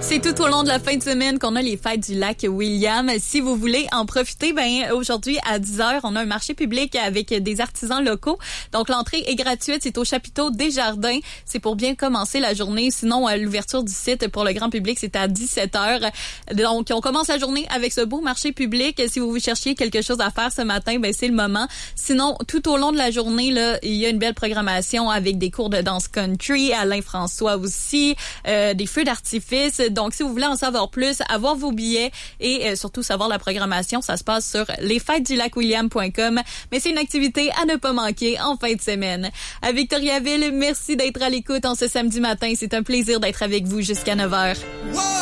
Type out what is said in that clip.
C'est tout au long de la fin de semaine qu'on a les fêtes du lac William. Si vous voulez en profiter, aujourd'hui à 10h, on a un marché public avec des artisans locaux. Donc l'entrée est gratuite, c'est au chapiteau des Jardins. C'est pour bien commencer la journée. Sinon, l'ouverture du site pour le grand public, c'est à 17h. Donc on commence la journée avec ce beau marché public. Si vous cherchiez quelque chose à faire ce matin, c'est le moment. Sinon, tout au long de la journée, là, il y a une belle programmation avec des cours de danse country, Alain François aussi, des feux d'artifice. Donc, si vous voulez en savoir plus, avoir vos billets et surtout savoir la programmation, ça se passe sur lesfêtesdulacwilliam.com. Mais c'est une activité à ne pas manquer en fin de semaine. À Victoriaville, merci d'être à l'écoute en ce samedi matin. C'est un plaisir d'être avec vous jusqu'à 9h.